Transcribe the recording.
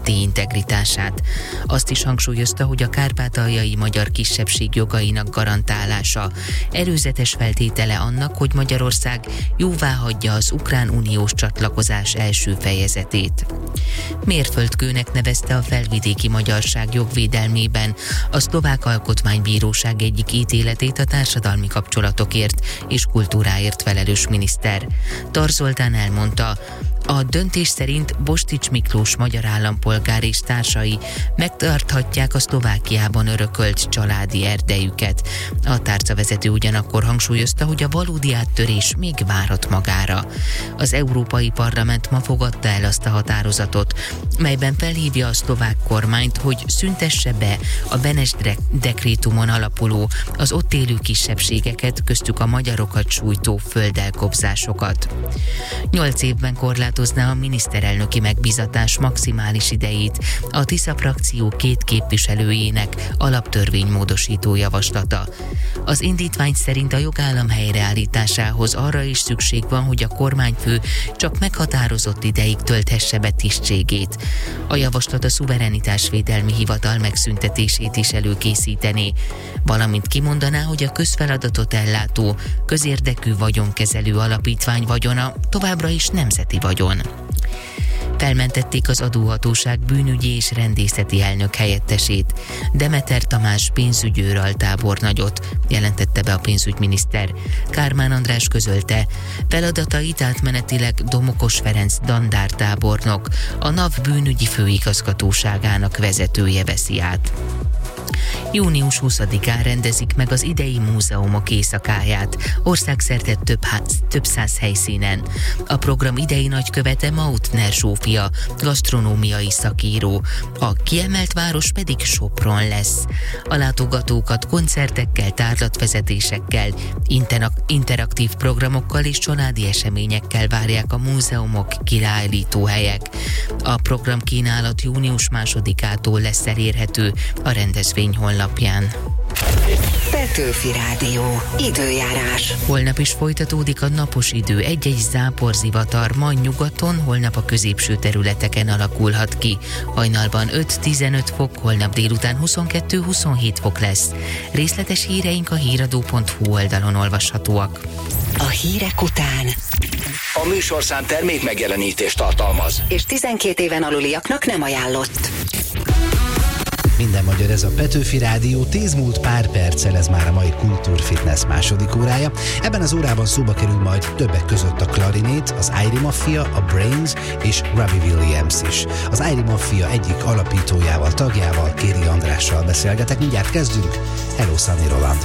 integritását. Azt is hangsúlyozta, hogy a kárpátaljai magyar kisebbség jogainak garantálása előzetes feltétele annak, hogy Magyarország jóváhagyja az ukrán uniós csatlakozás első fejezetét. Mérföldkőnek nevezte a felvidéki magyarság jogvédelmében a Szlovák Alkotmánybíróság egyik ítéletét a társadalmi kapcsolatokért és kultúráért felelős miniszter. Tar Zoltán elmondta, a döntés szerint Bostics Miklós magyar állampolgár és társai megtarthatják a Szlovákiában örökölt családi erdejüket. A tárcavezető ugyanakkor hangsúlyozta, hogy a valódi áttörés még várhat magára. Az Európai Parlament ma fogadta el azt a határozatot, melyben felhívja a szlovák kormányt, hogy szüntesse be a Benes dekrétumon alapuló, az ott élő kisebbségeket, köztük a magyarokat sújtó földelkobzásokat. 8 évben korlátozná a miniszterelnöki megbízatás maximális idejét a Tisza frakció 2 képviselőjének alaptörvénymódosító javaslata. Az indítvány szerint a jogállam helyreállításához arra is szükség van, hogy a kormányfő csak meghatározott ideig tölthesse be tisztségét. A javaslat a szuverenitásvédelmi hivatal megszüntetését is előkészítené, valamint kimondaná, hogy a közfeladatot ellátó, közérdekű vagyonkezelő alapítvány vagyona továbbra is nemzeti vagyon. Felmentették az adóhatóság bűnügyi és rendészeti elnök helyettesét, Demeter Tamás pénzügyőr altábornagyot, jelentette be a pénzügyminiszter. Kármán András közölte, feladatait átmenetileg Domokos Ferenc dandártábornok, a NAV bűnügyi főigazgatóságának vezetője veszi át. Június 20-án rendezik meg az idei múzeumok éjszakáját, országszerte több száz helyszínen. A program idei nagykövete Mautner Zsófia, gasztronómiai szakíró, a kiemelt város pedig Sopron lesz. A látogatókat koncertekkel, tárlatvezetésekkel, interaktív programokkal és családi eseményekkel várják a múzeumok, kiállítóhelyek. A programkínálat június 2-ától lesz elérhető a rendezvény honlapján. Petőfi Rádió. Időjárás. Holnap is folytatódik a napos idő. Egy-egy záporzivatar ma nyugaton, holnap a középső területeken alakulhat ki. Hajnalban 5-15 fok, holnap délután 22-27 fok lesz. Részletes híreink a híradó.hu oldalon olvashatóak. A hírek után a műsorszám termék megjelenítést tartalmaz, és 12 éven aluliaknak nem ajánlott. Minden magyar, ez a Petőfi Rádió, 10 múlt pár perccel, ez már a mai Kultúrfitness második órája. Ebben az órában szóba kerül majd többek között a klarinét, az Airy Mafia, a Brains és Robbie Williams is. Az Airy Mafia egyik alapítójával, tagjával, Kéri Andrással beszélgetek. Mindjárt kezdünk. Hello, Sunny Roland!